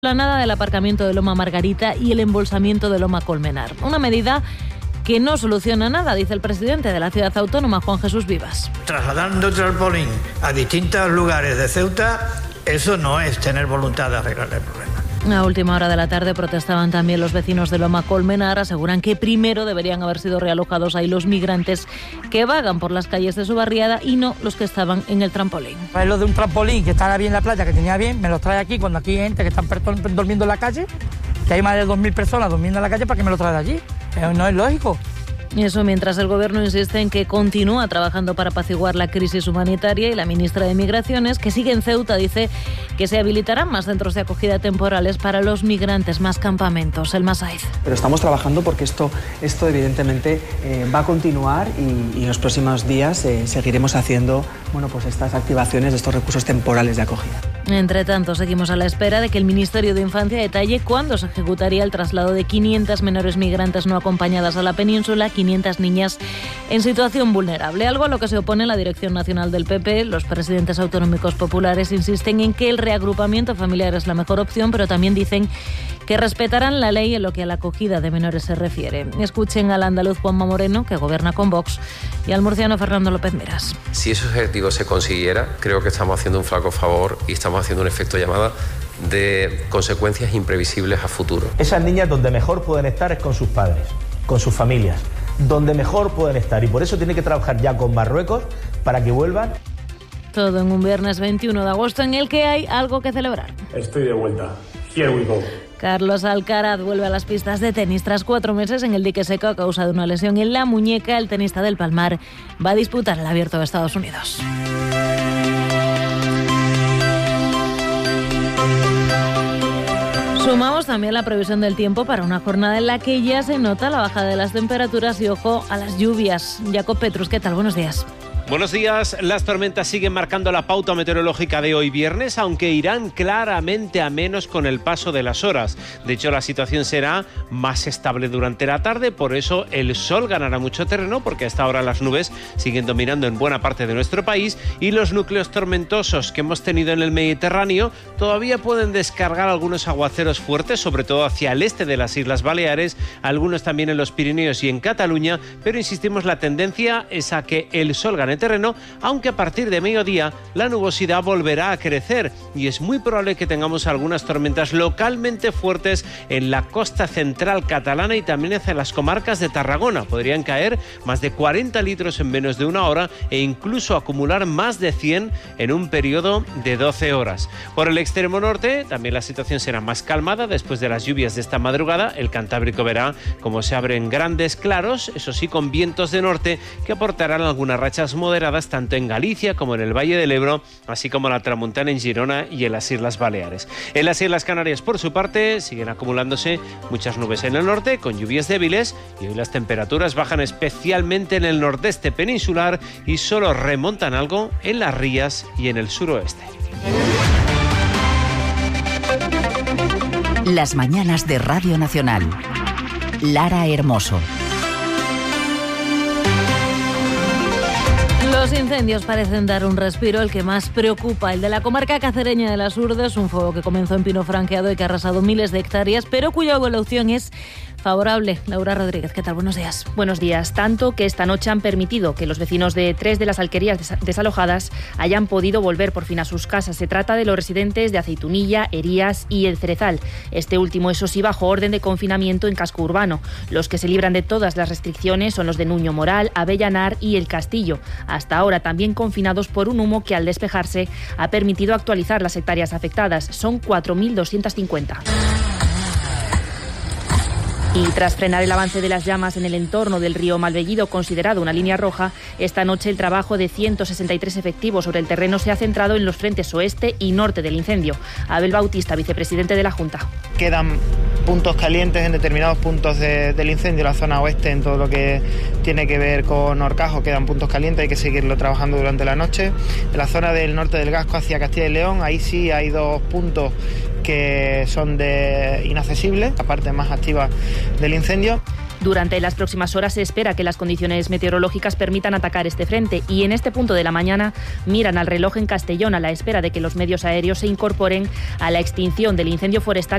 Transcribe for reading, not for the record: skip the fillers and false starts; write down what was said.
Planada del aparcamiento de Loma Margarita y el embolsamiento de Loma Colmenar. Una medida que no soluciona nada, dice el presidente de la ciudad autónoma, Juan Jesús Vivas. Trasladando el trampolín a distintos lugares de Ceuta, eso no es tener voluntad de arreglar el problema. A última hora de la tarde protestaban también los vecinos de Loma Colmenar. Aseguran que primero deberían haber sido realojados ahí los migrantes que vagan por las calles de su barriada y no los que estaban en el trampolín. Es lo de un trampolín que estaba bien en la playa, que tenía bien, me los trae aquí cuando aquí hay gente que están durmiendo en la calle, que hay más de 2.000 personas durmiendo en la calle, para que me lo trae de allí. No es lógico. Eso mientras el Gobierno insiste en que continúa trabajando para apaciguar la crisis humanitaria, y la ministra de Migraciones, que sigue en Ceuta, dice que se habilitarán más centros de acogida temporales para los migrantes, más campamentos. El Masaiz. Pero estamos trabajando porque esto evidentemente va a continuar y en los próximos días seguiremos haciendo pues estas activaciones de estos recursos temporales de acogida. Entre tanto, seguimos a la espera de que el Ministerio de Infancia detalle cuándo se ejecutaría el traslado de 500 menores migrantes no acompañadas a la península, 500 niñas en situación vulnerable, algo a lo que se opone la Dirección Nacional del PP. Los presidentes autonómicos populares insisten en que el reagrupamiento familiar es la mejor opción, pero también dicen que respetarán la ley en lo que a la acogida de menores se refiere. Escuchen al andaluz Juanma Moreno, que gobierna con Vox, y al murciano Fernando López Miras. Si ese objetivo se consiguiera, creo que estamos haciendo un flaco favor y estamos haciendo un efecto llamada de consecuencias imprevisibles a futuro. Esas niñas donde mejor pueden estar es con sus padres, con sus familias, donde mejor pueden estar, y por eso tiene que trabajar ya con Marruecos para que vuelvan. Todo en un viernes 21 de agosto en el que hay algo que celebrar. Estoy de vuelta. Here we go. Carlos Alcaraz vuelve a las pistas de tenis. Tras 4 meses en el dique seco a causa de una lesión en la muñeca, el tenista del Palmar va a disputar el Abierto de Estados Unidos. Sumamos también la previsión del tiempo para una jornada en la que ya se nota la bajada de las temperaturas y ojo a las lluvias. Jacob Petrus, ¿qué tal? Buenos días. Buenos días. Las tormentas siguen marcando la pauta meteorológica de hoy viernes, aunque irán claramente a menos con el paso de las horas. De hecho, la situación será más estable durante la tarde, por eso el sol ganará mucho terreno, porque hasta ahora las nubes siguen dominando en buena parte de nuestro país y los núcleos tormentosos que hemos tenido en el Mediterráneo todavía pueden descargar algunos aguaceros fuertes, sobre todo hacia el este de las Islas Baleares, algunos también en los Pirineos y en Cataluña, pero insistimos, la tendencia es a que el sol gane terreno, aunque a partir de mediodía la nubosidad volverá a crecer y es muy probable que tengamos algunas tormentas localmente fuertes en la costa central catalana y también hacia las comarcas de Tarragona. Podrían caer más de 40 litros en menos de una hora e incluso acumular más de 100 en un periodo de 12 horas. Por el extremo norte también la situación será más calmada después de las lluvias de esta madrugada. El Cantábrico verá cómo se abren grandes claros, eso sí, con vientos de norte que aportarán algunas rachas moderadas tanto en Galicia como en el Valle del Ebro, así como en la Tramuntana, en Girona y en las Islas Baleares. En las Islas Canarias, por su parte, siguen acumulándose muchas nubes en el norte con lluvias débiles y hoy las temperaturas bajan especialmente en el nordeste peninsular y solo remontan algo en las rías y en el suroeste. Las mañanas de Radio Nacional. Lara Hermoso. Los incendios parecen dar un respiro. El que más preocupa, el de la comarca cacereña de las Urdes, un fuego que comenzó en Pino Franqueado y que ha arrasado miles de hectáreas, pero cuya evolución es favorable. Laura Rodríguez, ¿qué tal? Buenos días. Buenos días. Tanto que esta noche han permitido que los vecinos de 3 de las alquerías desalojadas hayan podido volver por fin a sus casas. Se trata de los residentes de Aceitunilla, Herías y El Cerezal. Este último, eso sí, bajo orden de confinamiento en casco urbano. Los que se libran de todas las restricciones son los de Nuño Moral, Avellanar y El Castillo. Hasta ahora también confinados por un humo que al despejarse ha permitido actualizar las hectáreas afectadas. Son 4.250. Y tras frenar el avance de las llamas en el entorno del río Malvellido, considerado una línea roja, esta noche el trabajo de 163 efectivos sobre el terreno se ha centrado en los frentes oeste y norte del incendio. Abel Bautista, vicepresidente de la Junta. Quedan puntos calientes en determinados puntos del incendio, la zona oeste, en todo lo que tiene que ver con Horcajo, quedan puntos calientes, hay que seguirlo trabajando durante la noche. En la zona del norte del Gasco hacia Castilla y León, ahí sí hay 2 puntos que son inaccesibles, la parte más activa del incendio. Durante las próximas horas se espera que las condiciones meteorológicas permitan atacar este frente y en este punto de la mañana miran al reloj en Castellón a la espera de que los medios aéreos se incorporen a la extinción del incendio forestal